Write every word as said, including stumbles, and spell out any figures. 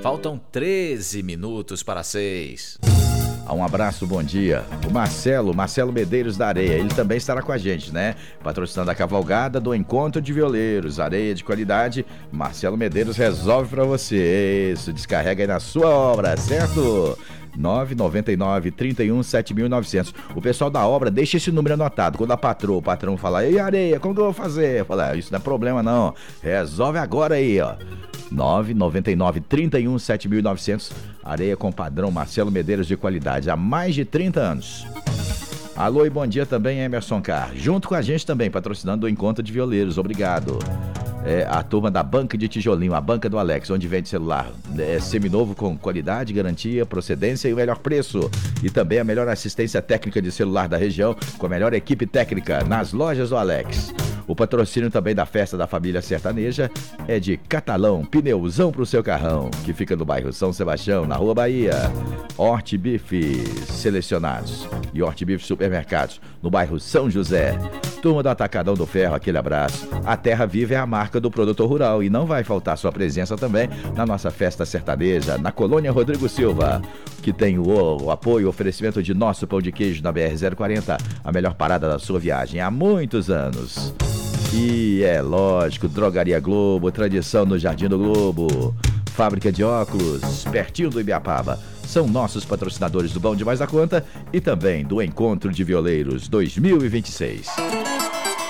Faltam treze minutos para seis. Um abraço, bom dia. O Marcelo, Marcelo Medeiros da Areia, ele também estará com a gente, né? Patrocinando a cavalgada do Encontro de Violeiros, areia de qualidade. Marcelo Medeiros resolve pra você. Isso, descarrega aí na sua obra, certo? nove nove nove, trinta e um, sete mil e novecentos. O pessoal da obra deixa esse número anotado. Quando a patroa, o patrão falar, ei, Areia, como que eu vou fazer? Eu falo, ah, isso não é problema não. Resolve agora aí, ó. nove nove nove, trinta e um, sete mil e novecentos. Areia com padrão Marcelo Medeiros de qualidade há mais de trinta anos. Alô e bom dia também, Emerson Carr. Junto com a gente também, patrocinando o Encontro de Violeiros. Obrigado. É, a turma da Banca de Tijolinho, a Banca do Alex, onde vende celular é, seminovo com qualidade, garantia, procedência e o melhor preço. E também a melhor assistência técnica de celular da região, com a melhor equipe técnica nas lojas do Alex. O patrocínio também da Festa da Família Sertaneja é de Catalão, pneuzão pro seu carrão, que fica no bairro São Sebastião, na Rua Bahia. Hortibifes selecionados e Hortibifes Supermercados, no bairro São José. Turma do Atacadão do Ferro, aquele abraço. A Terra Viva é a marca do produtor rural e não vai faltar sua presença também na nossa festa sertaneja, na Colônia Rodrigo Silva, que tem o, o apoio e oferecimento de nosso pão de queijo na B R zero quarenta, a melhor parada da sua viagem há muitos anos. E é lógico, Drogaria Globo, tradição no Jardim do Globo, fábrica de óculos, pertinho do Ibiapaba. São nossos patrocinadores do Bom Demais da Conta e também do Encontro de Violeiros dois mil e vinte e seis.